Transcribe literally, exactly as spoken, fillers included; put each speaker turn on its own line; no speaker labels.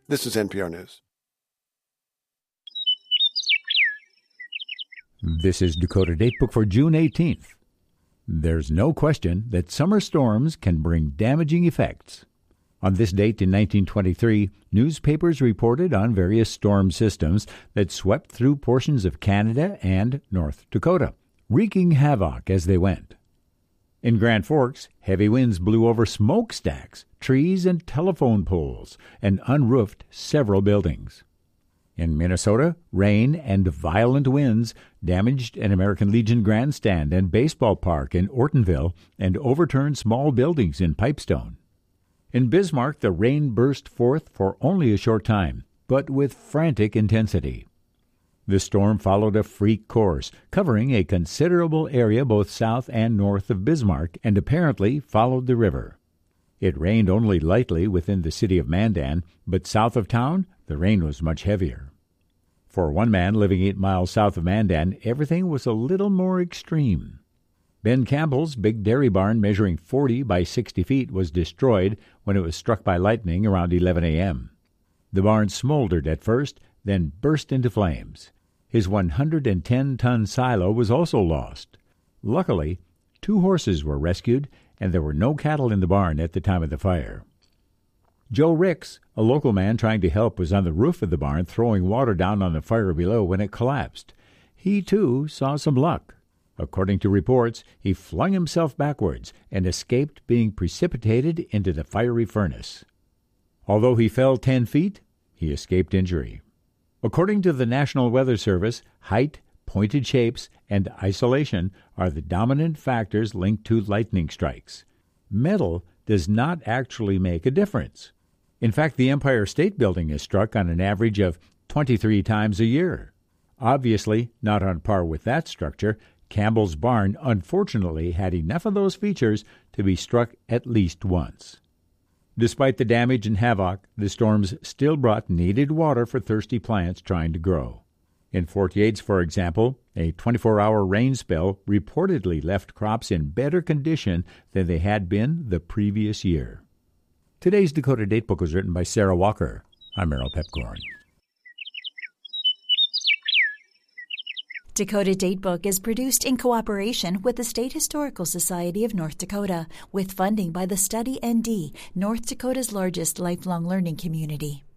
This is N P R News.
This is Dakota Datebook for June eighteenth. There's no question that summer storms can bring damaging effects. On this date in nineteen twenty-three, newspapers reported on various storm systems that swept through portions of Canada and North Dakota, wreaking havoc as they went. In Grand Forks, heavy winds blew over smokestacks, trees, and telephone poles, and unroofed several buildings. In Minnesota, rain and violent winds damaged an American Legion grandstand and baseball park in Ortonville and overturned small buildings in Pipestone. In Bismarck, the rain burst forth for only a short time, but with frantic intensity. The storm followed a freak course, covering a considerable area both south and north of Bismarck, and apparently followed the river. It rained only lightly within the city of Mandan, but south of town, the rain was much heavier. For one man living eight miles south of Mandan, everything was a little more extreme. Ben Campbell's big dairy barn measuring forty by sixty feet was destroyed when it was struck by lightning around eleven a.m. The barn smoldered at first, then burst into flames. His one hundred ten ton silo was also lost. Luckily, two horses were rescued, and there were no cattle in the barn at the time of the fire. Joe Ricks, a local man trying to help, was on the roof of the barn throwing water down on the fire below when it collapsed. He, too, saw some luck. According to reports, he flung himself backwards and escaped being precipitated into the fiery furnace. Although he fell ten feet, he escaped injury. According to the National Weather Service, height, pointed shapes, and isolation are the dominant factors linked to lightning strikes. Metal does not actually make a difference. In fact, the Empire State Building is struck on an average of twenty-three times a year. Obviously, not on par with that structure, Campbell's barn unfortunately had enough of those features to be struck at least once. Despite the damage and havoc, the storms still brought needed water for thirsty plants trying to grow. In Fort Yates, for example, a twenty-four hour rain spell reportedly left crops in better condition than they had been the previous year. Today's Dakota Datebook was written by Sarah Walker. I'm Merrill Pepcorn.
Dakota Datebook is produced in cooperation with the State Historical Society of North Dakota, with funding by the Study N D, North Dakota's largest lifelong learning community.